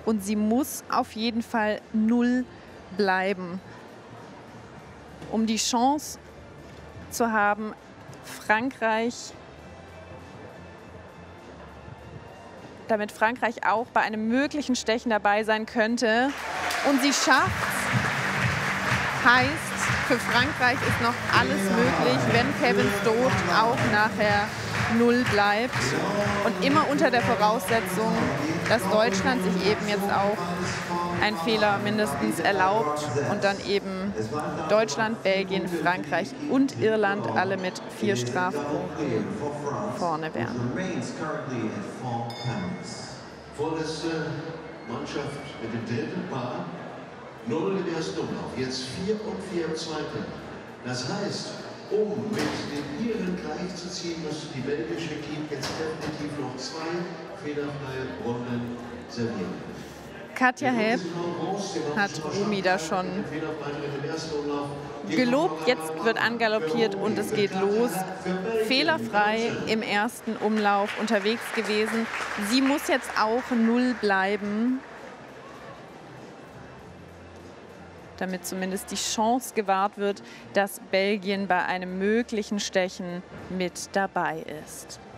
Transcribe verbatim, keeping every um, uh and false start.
und sie muss auf jeden Fall null bleiben, um die Chance zu haben, Frankreich, damit Frankreich auch bei einem möglichen Stechen dabei sein könnte. Und sie schafft es. Heißt, für Frankreich ist noch alles möglich, wenn Kevin Stott auch nachher null bleibt. Und immer unter der Voraussetzung, dass Deutschland sich eben jetzt auch einen Fehler mindestens erlaubt und dann eben Deutschland, Belgien, Frankreich und Irland alle mit vier Strafpunkten vorne wären. Vorletzte Mannschaft mit dem dritten Paar. Null im ersten Umlauf, jetzt vier und vier im zweiten. Das heißt, um mit den Iren gleichzuziehen, müsste die belgische Team jetzt definitiv noch zwei fehlerfreie Runden servieren. Katja Help hat Rumi da schon gelobt. Jetzt wird angaloppiert und es geht los. Fehlerfrei im ersten Umlauf unterwegs gewesen. Sie muss jetzt auch null bleiben, damit zumindest die Chance gewahrt wird, dass Belgien bei einem möglichen Stechen mit dabei ist.